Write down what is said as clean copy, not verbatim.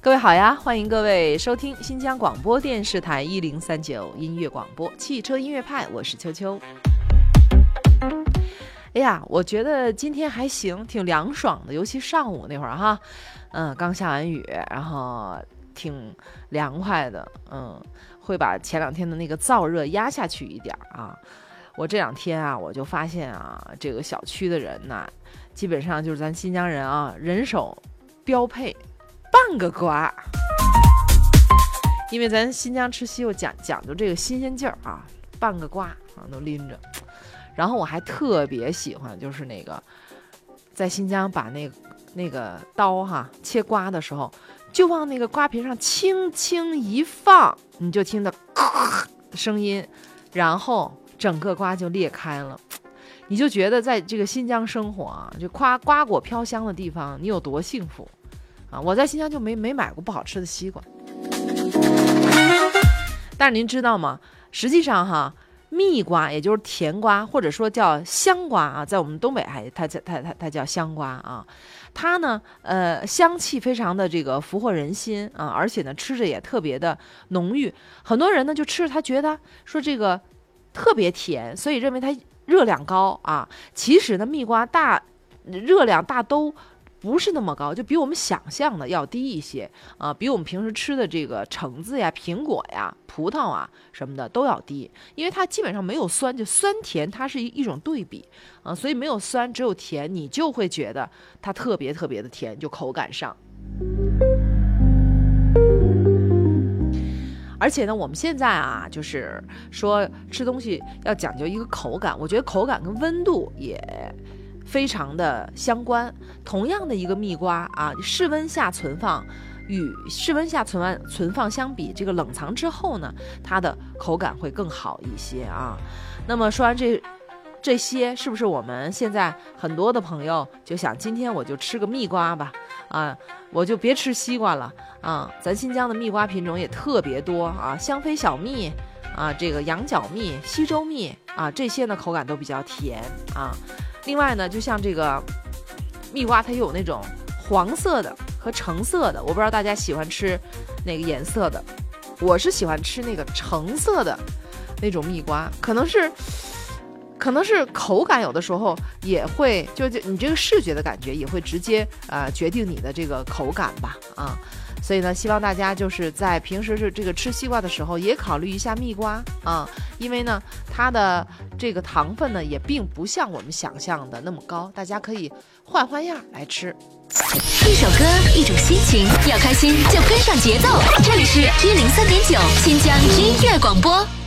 各位好呀，欢迎各位收听新疆广播电视台1039音乐广播汽车音乐派，我是秋秋。哎呀，我觉得今天还行，挺凉爽的，尤其上午那会儿哈，刚下完雨，然后挺凉快的，会把前两天的那个燥热压下去一点啊。我这两天啊，我就发现啊，这个小区的人呢，基本上就是咱新疆人啊，人手标配半个瓜，因为咱新疆吃西瓜讲究这个新鲜劲儿啊，半个瓜啊都拎着。然后我还特别喜欢，就是那个在新疆把那个刀哈切瓜的时候，就往那个瓜皮上轻轻一放，你就听到咔的声音，然后整个瓜就裂开了。你就觉得在这个新疆生活啊，就瓜果飘香的地方，你有多幸福啊！我在新疆就没买过不好吃的西瓜。但是您知道吗？实际上哈，蜜瓜也就是甜瓜，或者说叫香瓜啊，在我们东北它叫香瓜啊。它呢，香气非常的这个俘获人心啊，而且呢，吃着也特别的浓郁。很多人呢就吃着它觉得说这个特别甜，所以认为它热量高啊。其实呢，蜜瓜热量大都不是那么高，就比我们想象的要低一些啊，比我们平时吃的这个橙子呀、苹果呀、葡萄啊什么的都要低，因为它基本上没有酸，就酸甜它是一种对比啊，所以没有酸只有甜，你就会觉得它特别特别的甜，就口感上。而且呢，我们现在啊，就是说吃东西要讲究一个口感，我觉得口感跟温度也非常的相关。同样的一个蜜瓜啊，室温下存放与室温下存放相比，这个冷藏之后呢，它的口感会更好一些啊。那么说完这些，是不是我们现在很多的朋友就想，今天我就吃个蜜瓜吧啊，我就别吃西瓜了啊。咱新疆的蜜瓜品种也特别多啊，香妃小蜜啊，这个羊角蜜、西周蜜啊，这些呢口感都比较甜啊。另外呢，就像这个蜜瓜，它有那种黄色的和橙色的，我不知道大家喜欢吃哪个颜色的，我是喜欢吃那个橙色的那种蜜瓜，可能是口感有的时候也会，就你这个视觉的感觉也会直接决定你的这个口感吧啊。所以呢，希望大家就是在平时是这个吃西瓜的时候，也考虑一下蜜瓜啊，因为呢，它的这个糖分呢也并不像我们想象的那么高，大家可以换样来吃。 一首歌，一种心情，要开心就跟上节奏。这里是103.9新疆音乐广播。